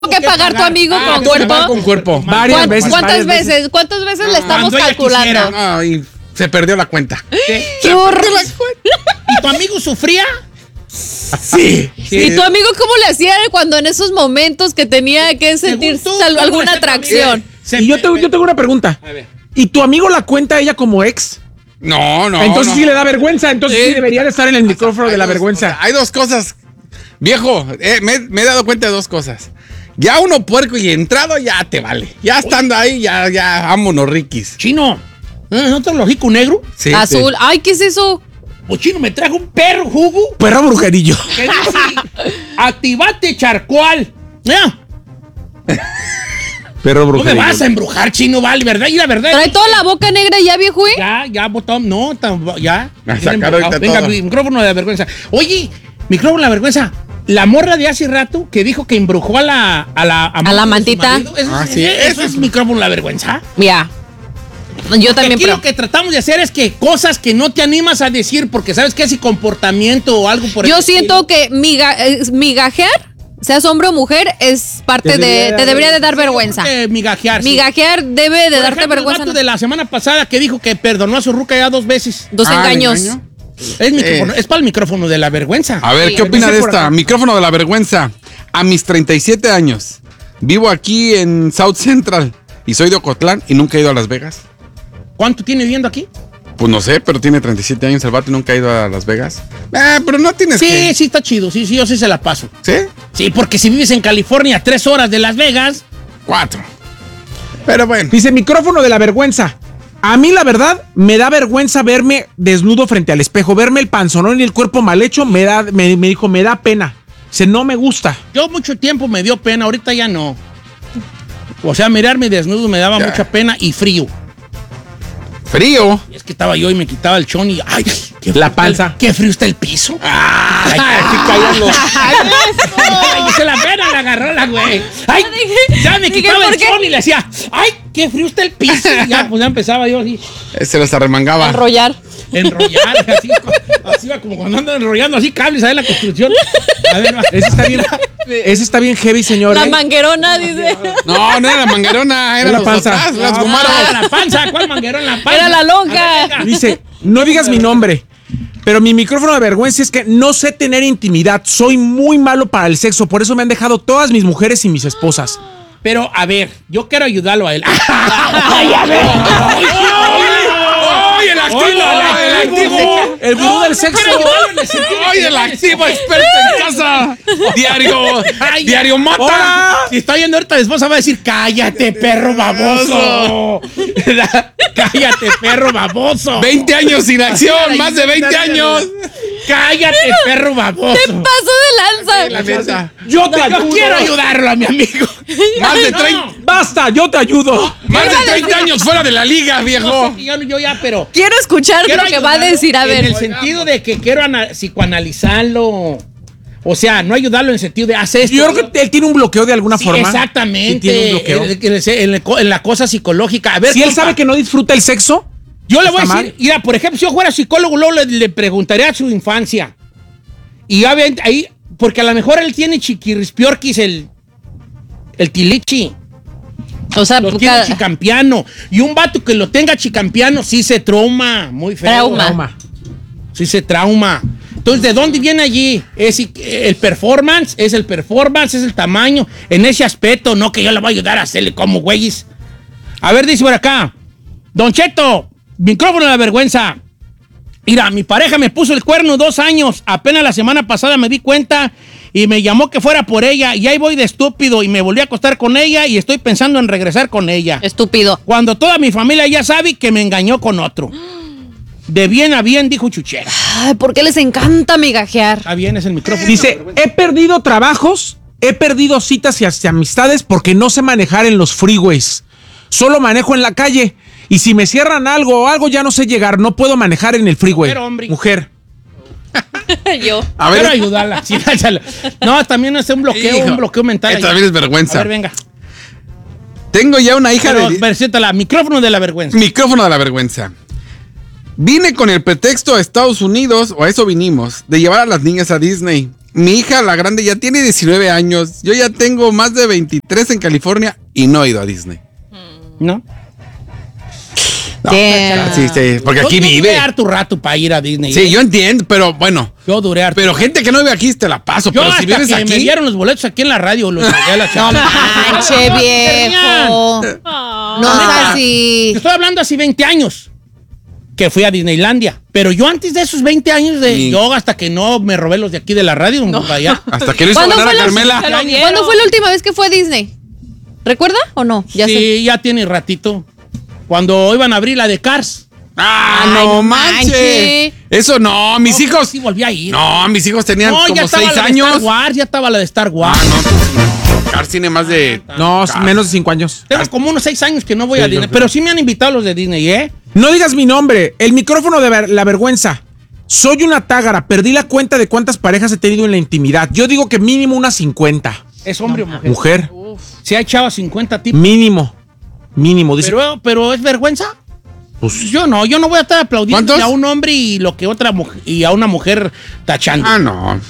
que pagar tu amigo con cuerpo? Con cuerpo. ¿Cuántas veces? ¿Cuántas veces le estamos calculando? No, y se perdió la cuenta. ¡Qué horror! ¿Y tu amigo sufría? Sí. ¿Y tu amigo cómo le hacía cuando en esos momentos que tenía que sentir alguna atracción? Y yo tengo una pregunta. A ver. ¿Y tu amigo la cuenta ella como ex? No. Entonces sí le da vergüenza. Entonces sí debería de estar en el micrófono de la vergüenza. Hay dos cosas. Viejo, me he dado cuenta de dos cosas. Ya uno puerco y entrado ya te vale. Ya estando ahí, ya vámonos, riquis. Chino, ¿no te lo ojico negro? Sí, Azul. sí. Ay, ¿qué es eso? Pues Chino me trajo un perro jugo Perro brujerillo. que dice, activate charcoal. Perro No me brujerillo. vas a embrujar, Chino, vale, ¿verdad? Y la verdad. ¿Trae toda la boca negra ya, viejo? Ya, botón, no, ya. A sacar ahorita Venga, todo. micrófono de la vergüenza. Oye, micrófono de la vergüenza. La morra de hace rato que dijo que embrujó a la mantita. Eso es micrófono de la vergüenza. Ya. Yo también. Aquí lo que tratamos de hacer es que cosas que no te animas a decir porque sabes que es comportamiento o algo por el Yo siento que migajear, seas hombre o mujer, es parte te debería de dar vergüenza. Migajear. Sí. Migajear debe de Por darte ejemplo, vergüenza. El vato de la semana pasada que dijo que perdonó a su ruca ya 2 veces. 2 engaños. ¿engaño? Es para el micrófono de la vergüenza. A ver, Sí, ¿qué opina de dice por esta? acá. Micrófono de la vergüenza. A mis 37 años, vivo aquí en South Central y soy de Ocotlán y nunca he ido a Las Vegas. ¿Cuánto tiene viviendo aquí? Pues no sé, pero tiene 37 años el vato y nunca ha ido a Las Vegas. Pero no tienes que... Sí, está chido. Sí, yo sí se la paso. ¿Sí? Sí, porque si vives en California a 3 horas de Las Vegas... 4. Pero bueno. Dice micrófono de la vergüenza. A mí, la verdad, me da vergüenza verme desnudo frente al espejo. Verme el panzonón y el cuerpo mal hecho me dijo, me da pena. Dice, no me gusta. Yo mucho tiempo me dio pena, ahorita ya no. O sea, mirarme desnudo me daba mucha pena y frío. Frío. Y es que estaba yo y me quitaba el chón y... ¡Ay! La panza. ¡Qué frío está el piso! Ay, ¡Ay, caían los... ay, se la pena la agarró la güey! ¡Ay! Ya me dije, quitaba ¿por el qué? chón y le decía... ¡Ay! ¡Qué frío está el piso! Y ya, pues ya empezaba yo así... Se los arremangaba. Enrollar. Enrollar, así va como cuando andan enrollando así cables ahí en la construcción. A ver, va. Ese está bien heavy, señor. La manguerona, dice. No era la manguerona, era La los panza. otras, las Ah, gomaras. la panza, ¿cuál manguerón? La panza. Era la lonja. A ver, venga. Dice, no digas mi nombre, pero mi micrófono de vergüenza es que no sé tener intimidad. Soy muy malo para el sexo, por eso me han dejado todas mis mujeres y mis esposas. Pero, a ver, yo quiero ayudarlo a él. ¡Ay, a ver! ¡Ay, el activo! El gurú del sexo. ¡Ay, el activo experto en casa! Diario mata. ¡Hola! Si está yendo ahorita, la esposa va a decir, ¡cállate, perro baboso! ¡Cállate, perro baboso! 20 años sin acción, más de 20 años. ¡Cállate, perro baboso! Te pasó de La lanza. neta. Yo te Yo ayudo. quiero ayudarlo a mi amigo. Más de No, 30, Basta, yo te ayudo. más de 30 años fuera de la liga, viejo. Yo ya, pero... Quiero escuchar Quiero lo que va a ayudarlo decir. A en ver. el sentido de que quiero psicoanalizarlo. O sea, no ayudarlo en el sentido de hacer esto. Yo creo que él tiene un bloqueo de alguna Sí, forma. exactamente. Sí, tiene un bloqueo. En la cosa psicológica. A ver, Si él compa, sabe que no disfruta el sexo, yo le voy a está decir, mal. mira, por ejemplo, si yo fuera psicólogo, luego le preguntaría a su infancia. Y ya ven, ahí, porque a lo mejor él tiene chiquirrispiorquis, el tilichi. O sea, Lo tiene chicampiano. Y un vato que lo tenga chicampiano sí se trauma. Muy feo. Trauma. Sí se trauma. Entonces, ¿de dónde viene allí? Es el performance, es el tamaño, en ese aspecto, no que yo le voy a ayudar a hacerle como güeyes. A ver, dice por acá, Don Cheto, micrófono de la vergüenza. Mira, mi pareja me puso el cuerno 2 años, apenas la semana pasada me di cuenta y me llamó que fuera por ella y ahí voy de estúpido y me volví a acostar con ella y estoy pensando en regresar con ella. Estúpido. Cuando toda mi familia ya sabe que me engañó con otro. De bien a bien, dijo Chuchera. Ay, ¿por qué les encanta migajear? Está bien, es el micrófono. dice, he perdido trabajos, he perdido citas y hasta amistades porque no sé manejar en los freeways. Solo manejo en la calle. Y si me cierran algo o algo, ya no sé llegar. No puedo manejar en el freeway. Mujer, hombre. Mujer. Yo. A Quiero ver, ayudarla. Sí, no, también es un bloqueo mental. Esta también es vergüenza. A ver, venga. Tengo ya una hija Pero, de... preséntala, micrófono de la vergüenza. Micrófono de la vergüenza. Vine con el pretexto a Estados Unidos, o a eso vinimos, de llevar a las niñas a Disney. mi hija, la grande, ya tiene 19 años. Yo ya tengo más de 23 en California y no he ido a Disney. ¿No? No, Damn. sí, porque aquí Yo vive. duré harto rato para ir a Disney. Sí, yo entiendo, pero bueno. Yo duré harto. Pero gente que no vive aquí te la paso. Yo Pero hasta si vives que aquí. me dieron los boletos aquí en la radio, los pagué a la No chava. manche, viejo. No es Te así. estoy hablando así 20 años que fui a Disneylandia. Pero yo antes de esos 20 años de Sí. yo hasta que no me robé los de aquí de la radio, no. Allá. Hasta que le hizo ¿Cuándo ganar a fue la- Carmela. Se lo vieron. ¿Cuándo fue la última vez que fue a Disney? ¿Recuerda o no? Ya sé. Sí, ya tiene ratito. Cuando iban a abrir la de Cars. ¡Ah, Ay, no no manches! manche. Eso no, mis No, hijos. Sí, volví a ir. No, mis hijos tenían No, ya como estaba 6 la de años. Star Wars, ya estaba la de Star Wars. Ah, no, entonces no. Cars tiene más de. No, Cars. menos de 5 años. Tengo como unos 6 años que no voy a Sí, Disney. yo- Pero sí me han invitado los de Disney, ¿eh? No digas mi nombre. El micrófono de la vergüenza. Soy una tágara. Perdí la cuenta de cuántas parejas he tenido en la intimidad. Yo digo que mínimo unas 50. ¿Es hombre o mujer? Mujer. Se ha echado a 50 tipos. Mínimo. Mínimo. Dice. Pero ¿es vergüenza? Pues, Yo no voy a estar aplaudiendo ¿Cuántos? a un hombre y lo que otra mujer y a una mujer tachando. Ah, no.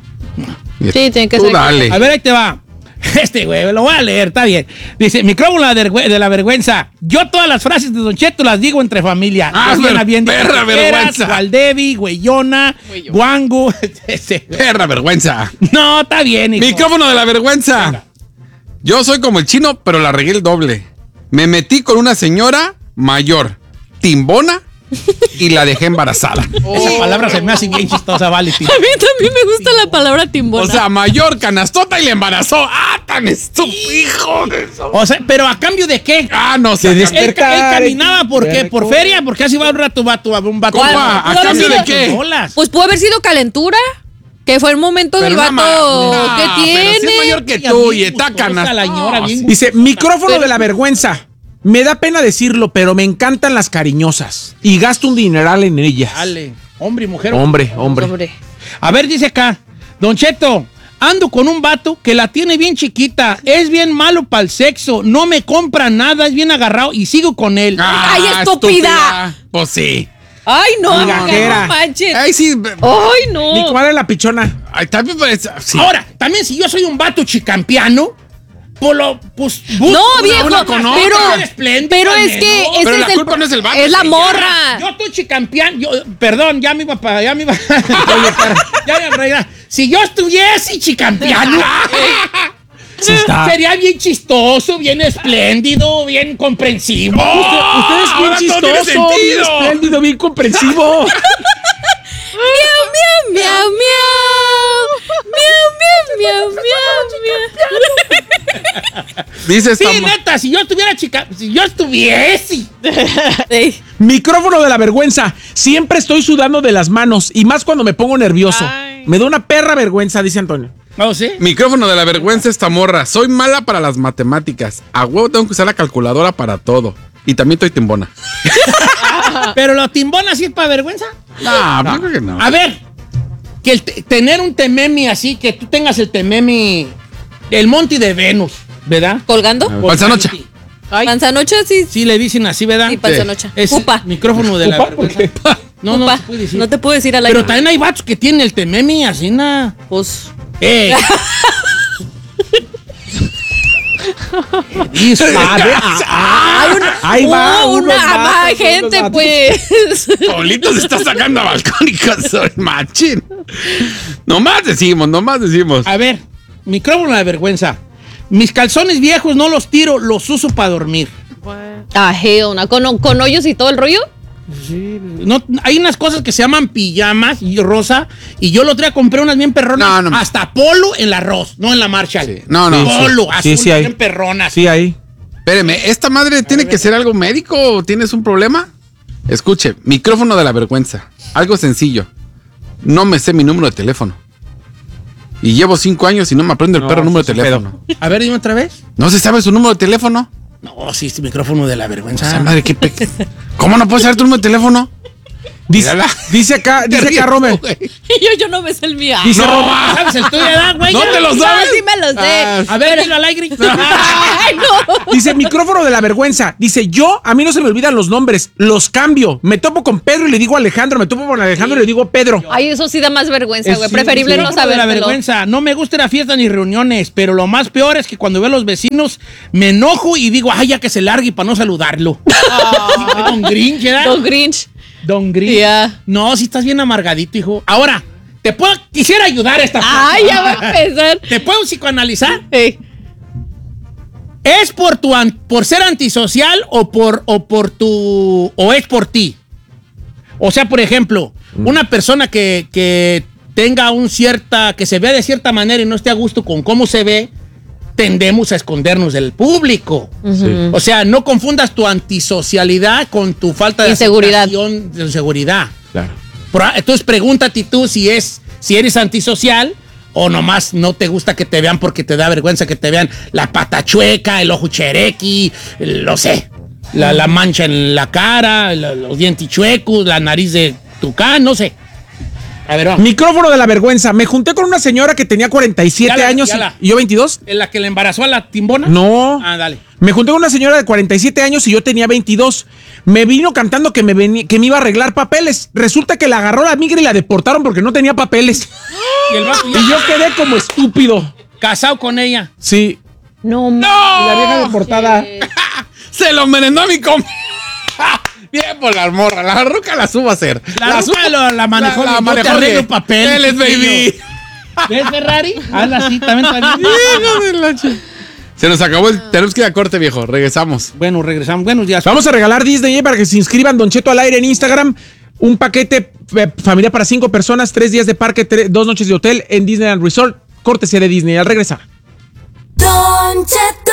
Sí, tiene que Tú ser. dale. A ver, ahí te va. Güey, lo voy a leer, está bien. Dice, micrófono de la vergüenza. Yo todas las frases de Don Cheto las digo entre familia. Ah, Suena bien de perra vergüenza. Gualdevi, Güeyona, Guango. Perra vergüenza. No, está bien, hijo. Micrófono de la vergüenza. Venga. Yo soy como el chino, pero la regué el doble. Me metí con una señora mayor, timbona, y la dejé embarazada. Esa palabra se me hace bien chistosa, vale. tío. A mí también me gusta la palabra timbona. O sea, mayor, canastota y le embarazó. ¡Ah, tan estúpido, hijo de eso! O sea, pero ¿a cambio de qué? Ah, no sé. Él caminaba, ¿por qué? ¿Por feria? Porque así va un rato, un vato. Compa, ¿a cambio de qué? Bolas. Pues pudo haber sido calentura. Que fue el momento del vato que tiene. Pero si es mayor que Ella tú bien y está gustosa, canastota. la señora bien dice, micrófono Pero- de la vergüenza. Me da pena decirlo, pero me encantan las cariñosas. Y gasto un dineral en ellas. Dale, hombre y mujer. Hombre. Hombre. A ver, dice acá, Don Cheto, ando con un vato que la tiene bien chiquita, es bien malo para el sexo, no me compra nada, es bien agarrado y sigo con él. ¡Ay, estúpida! Pues sí. Ay, no, Migajera. no manches. Ay, sí. Ay, Ni no. comadre la pichona. Ay, también parece. Sí. Ahora, también si yo soy un vato chicampiano, pues busco No, una viejo, con pero, otra, espléndida, pero es que ¿no? ese Pero es la el culpa no es del vato, es la es ella. morra. Yo estoy chicampiano, perdón, ya me iba para, ya me iba, ya me arreglar. Si yo estuviese chicampiano, Sí está. sería bien chistoso, bien espléndido, bien comprensivo. Usted es bien ahora todo tiene chistoso, bien sentido. espléndido, bien comprensivo. Miau, miau, miau, miau. Miau, miau, miau, miau. Dice Sí, esta. neta, si yo estuviese. Ey. Micrófono de la vergüenza. Siempre estoy sudando de las manos y más cuando me pongo nervioso. Ay. Me da una perra vergüenza, dice Antonio. ¿No sí? Micrófono de la vergüenza esta morra. Soy mala para las matemáticas. A huevo tengo que usar la calculadora para todo. Y también estoy timbona. Pero lo timbona sí es para vergüenza. No, yo creo que no. A ver, que tener un tememi así, que tú tengas el tememi, el Monty de Venus, ¿verdad? ¿Colgando? Panzanocha. Panzanocha, sí. Sí le dicen así, ¿verdad? Sí, panzanocha. Es Pupa. micrófono de la ¿Pupa? ¿Por vergüenza. qué? No, no Pupa. se puede decir. No te puedo decir al aire. Pero también hay vatos que tienen el tememi así, nada. Pues. ¡Ey! Dice, A ver, ahí va unos una vatos, más unos gente, vatos. pues. Paulito se está sacando a balcónicos, soy machín. Nomás decimos. a ver, micrófono de vergüenza. Mis calzones viejos no los tiro, los uso para dormir. Ah, hell, no. ¿Con hoyos y todo el rollo? No, hay unas cosas que se llaman pijamas y rosa, y yo el otro día compré unas bien perronas, No, no. hasta polo en la Arroz, no en la Marshall. Sí. No, no. Polo, Sí, azul, sí hay. bien perronas. Sí, ahí. Espéreme, ¿esta madre tiene que ser algo médico o tienes un problema? Escuche, micrófono de la vergüenza. Algo sencillo. No me sé mi número de teléfono. Y llevo 5 años y no me aprendo el perro número de es un teléfono. A ver, dime otra vez. ¿No se sabe su número de teléfono? No, sí, este micrófono de la vergüenza. Esa madre, ¿cómo no puedes saber tu número de teléfono? Dice acá Rommel. Yo no me sé el mío. Dice ¿Sabes el tuyo, güey? ¿No te lo sabes? Sí me lo sé. A ver, dilo al aire. Ay, no. Dice, micrófono de la vergüenza. Dice, a mí no se me olvidan los nombres, los cambio. Me topo con Pedro y le digo Alejandro, me topo con Alejandro y le digo Pedro. Ay, eso sí da más vergüenza, güey. Sí, Preferible Sí, no de saber. la vergüenza. No me gusta ir a fiestas ni reuniones, pero lo más peor es que cuando veo a los vecinos me enojo y digo, ay, ya que se largue para no saludarlo. Don Grinch, ¿verdad? Don Grinch. Don Grinch. Yeah. No, si estás bien amargadito, hijo. Ahora, quisiera ayudar a esta Ay, ya va a empezar. ¿Te puedo psicoanalizar? Hey. ¿Es por ser antisocial o es por ti? O sea, por ejemplo, una persona que tenga que se vea de cierta manera y no esté a gusto con cómo se ve, tendemos a escondernos del público. Uh-huh. O sea, no confundas tu antisocialidad con tu falta de Inseguridad. aceptación de seguridad. Claro. Entonces pregúntate tú si eres antisocial o nomás no te gusta que te vean porque te da vergüenza que te vean la pata chueca, el ojo cherequi, la mancha en la cara, los dientes chuecos, la nariz de tucán, no sé. A ver, vamos. Micrófono de la vergüenza. Me junté con una señora que tenía 47 años y yo 22. ¿En la que le embarazó a la timbona? No. Ah, dale. Me junté con una señora de 47 años y yo tenía 22. Me vino cantando que me iba a arreglar papeles. Resulta que la agarró la migra y la deportaron porque no tenía papeles. Y el vato Y yo quedé como estúpido. casado con ella. Sí. No. Y la vieja deportada. Se lo merendó a mi compa. Bien por la morra. La ruca la subo a hacer. La ruca la manejó. La yo manejó te arreglo bien. papeles. Él es baby. ¿Ves, Ferrari? Hazla así, también está bien. Hijo de la Se nos acabó tenemos que ir a corte, viejo. Regresamos. Bueno, regresamos. Buenos días. Vamos a regalar Disney para que se inscriban Don Cheto al aire en Instagram. Un paquete familiar para 5 personas, 3 días de parque, 2 noches de hotel en Disneyland Resort. Cortesía de Disney. Al regresar. Don Cheto.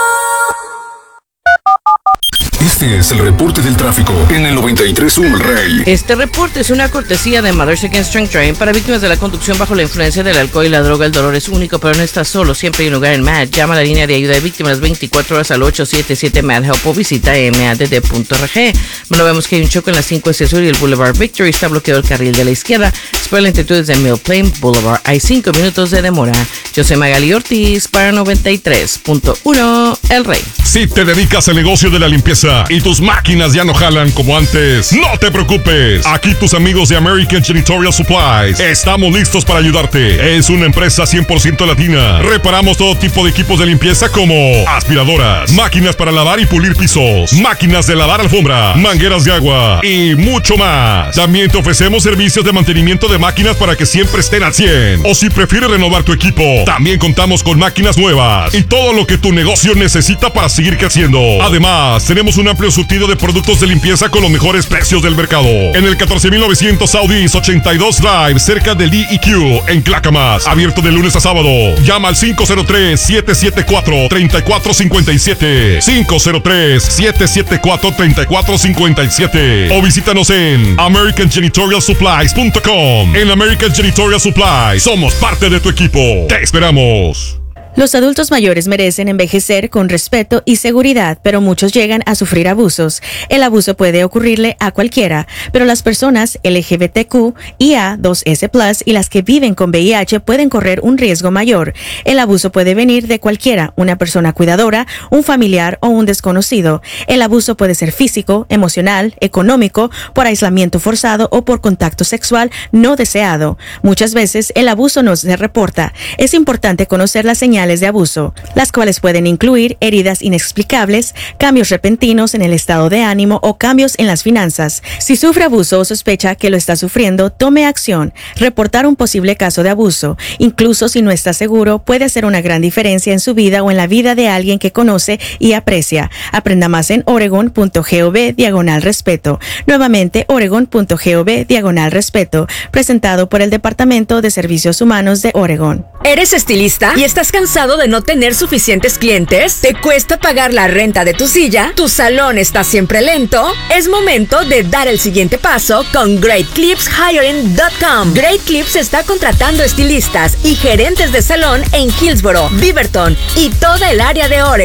Este es el reporte del tráfico en el 93.1 El Rey. Este reporte es una cortesía de Mothers Against Drunk Driving para víctimas de la conducción bajo la influencia del alcohol y la droga. El dolor es único, pero no estás solo. Siempre hay un lugar en MAD. Llama a la línea de ayuda de víctimas 24 horas al 877-MAD-HELP o visita madd.org. Bueno, vemos que hay un choque en la 5S Sur y el Boulevard Victory. Está bloqueado el carril de la izquierda. Espera la lentitud desde Mill Plain Boulevard. Hay 5 minutos de demora. Yo soy Magali Ortiz para 93.1 El Rey. Si te dedicas al negocio de la limpieza y tus máquinas ya no jalan como antes, no te preocupes. Aquí tus amigos de American Janitorial Supplies estamos listos para ayudarte. Es una empresa 100% latina. Reparamos todo tipo de equipos de limpieza como aspiradoras, máquinas para lavar y pulir pisos, máquinas de lavar alfombra, mangueras de agua y mucho más. También te ofrecemos servicios de mantenimiento de máquinas para que siempre estén al 100. O si prefieres renovar tu equipo, también contamos con máquinas nuevas y todo lo que tu negocio necesita para seguir creciendo. Además, tenemos un amplio surtido de productos de limpieza con los mejores precios del mercado. En el 14900 Southeast 82 Drive, cerca del DEQ, en Clackamas. Abierto de lunes a sábado. Llama al 503-774-3457. 503-774-3457. O visítanos en AmericanJanitorialSupplies.com. En American Janitorial Supplies somos parte de tu equipo. ¡Te esperamos! Los adultos mayores merecen envejecer con respeto y seguridad, pero muchos llegan a sufrir abusos. El abuso puede ocurrirle a cualquiera, pero las personas LGBTQ, IA2S+, y las que viven con VIH pueden correr un riesgo mayor. El abuso puede venir de cualquiera, una persona cuidadora, un familiar o un desconocido. El abuso puede ser físico, emocional, económico, por aislamiento forzado o por contacto sexual no deseado. Muchas veces el abuso no se reporta. Es importante conocer las señales de abuso, las cuales pueden incluir heridas inexplicables, cambios repentinos en el estado de ánimo o cambios en las finanzas. Si sufre abuso o sospecha que lo está sufriendo, tome acción. Reportar un posible caso de abuso, incluso si no está seguro, puede hacer una gran diferencia en su vida o en la vida de alguien que conoce y aprecia. Aprenda más en oregon.gov/respeto. Nuevamente, oregon.gov/respeto. Presentado por el Departamento de Servicios Humanos de Oregon. ¿Eres estilista y estás cansado de no tener suficientes clientes? ¿Te cuesta pagar la renta de tu silla? ¿Tu salón está siempre lento? Es momento de dar el siguiente paso con GreatClipsHiring.com. Great Clips está contratando estilistas y gerentes de salón en Hillsboro, Beaverton y toda el área de Oregon.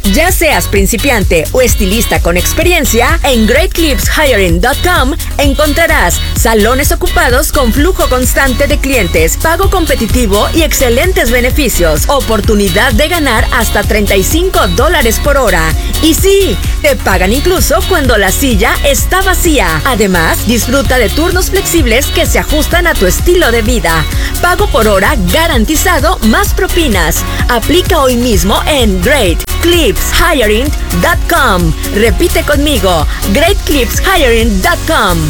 Ya seas principiante o estilista con experiencia, en GreatClipsHiring.com encontrarás salones ocupados con flujo constante de clientes, pago competitivo y excelentes beneficios, oportunidad de ganar hasta $35 por hora. Y sí, te pagan incluso cuando la silla está vacía. Además, disfruta de turnos flexibles que se ajustan a tu estilo de vida. Pago por hora garantizado más propinas. Aplica hoy mismo en GreatClipsHiring.com. Repite conmigo, GreatClipsHiring.com.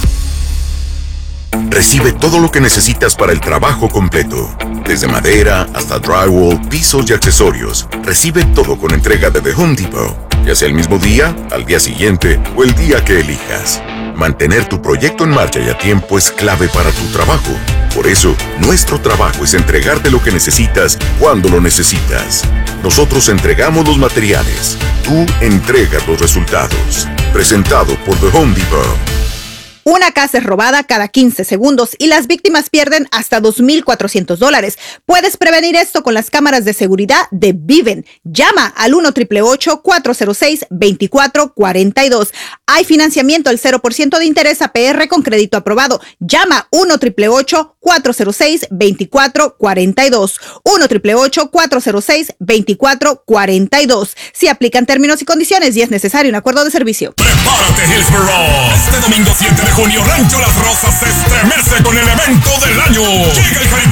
Recibe todo lo que necesitas para el trabajo completo. Desde madera hasta drywall, pisos y accesorios. Recibe todo con entrega de The Home Depot. Ya sea el mismo día, al día siguiente o el día que elijas. Mantener tu proyecto en marcha y a tiempo es clave para tu trabajo. Por eso, nuestro trabajo es entregarte lo que necesitas cuando lo necesitas. Nosotros entregamos los materiales. Tú entregas los resultados. Presentado por The Home Depot. Una casa es robada cada 15 segundos y las víctimas pierden hasta $2,400. Puedes prevenir esto con las cámaras de seguridad de Viven. Llama al 1-888-406-2442. Hay financiamiento al 0% de interés APR con crédito aprobado. Llama 1-888-406-2442. 1-888-406-2442. Si aplican términos y condiciones y es necesario un acuerdo de servicio. Prepárate, Hillsborough. Este domingo 7 de junio, Rancho Las Rosas se estremece con el evento del año. Llega el